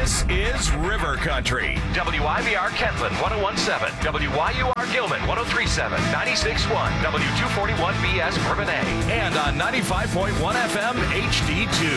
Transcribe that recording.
This is River Country. WIBR Kentland 1017, WYUR Gilman 1037, 96.1, W241BS Bourbonnais. And on 95.1 FM HD2.